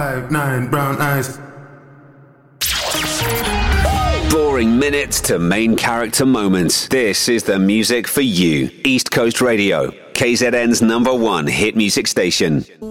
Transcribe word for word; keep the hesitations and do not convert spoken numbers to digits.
Five, nine, brown eyes. Boring minutes to main character moments. This is the music for you. East Coast Radio, K Z N's number one hit music station.